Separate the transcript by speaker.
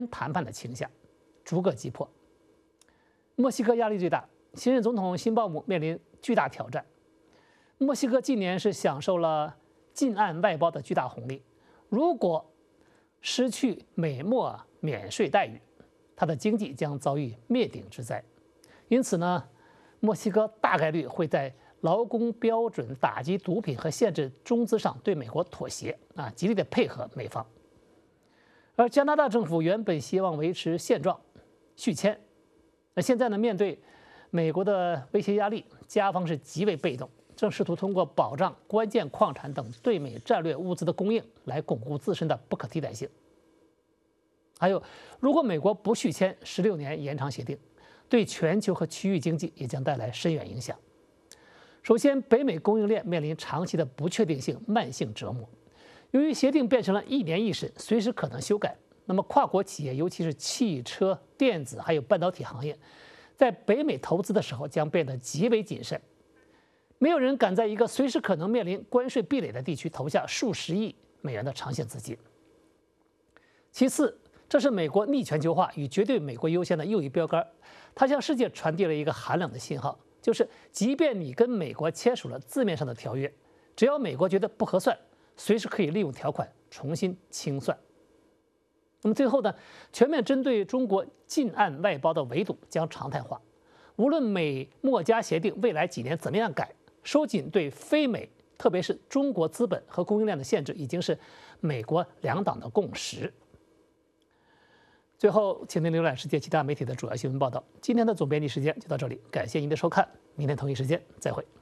Speaker 1: 谈判的倾向，逐个击破。墨西哥压力最大，新任总统辛鲍姆面临巨大挑战。墨西哥近年是享受了近岸外包的巨大红利，如果失去美墨免税待遇，它的经济将遭遇灭顶之灾。因此呢，墨西哥大概率会在劳工标准、打击毒品和限制中资上对美国妥协极力的配合美方。而加拿大政府原本希望维持现状，续签。那现在呢，面对美国的威胁压力，加方是极为被动，正试图通过保障关键矿产等对美战略物资的供应来巩固自身的不可替代性。还有，如果美国不续签16年延长协定，对全球和区域经济也将带来深远影响。首先，北美供应链面临长期的不确定性、慢性折磨。由于协定变成了1年1审，随时可能修改，那么跨国企业，尤其是汽车、电子还有半导体行业，在北美投资的时候将变得极为谨慎。没有人敢在一个随时可能面临关税壁垒的地区投下数十亿美元的长线资金。其次，这是美国逆全球化与绝对美国优先的又一标杆，它向世界传递了一个寒冷的信号，就是即便你跟美国签署了字面上的条约，只要美国觉得不合算，随时可以利用条款重新清算。那么最后呢，全面针对中国近岸外包的围堵将常态化。无论美墨加协定未来几年怎么样改，收紧对非美，特别是中国资本和供应链的限制，已经是美国两党的共识。最后，请您浏览世界其他媒体的主要新闻报道。今天的总编辑时间就到这里，感谢您的收看，明天同一时间再会。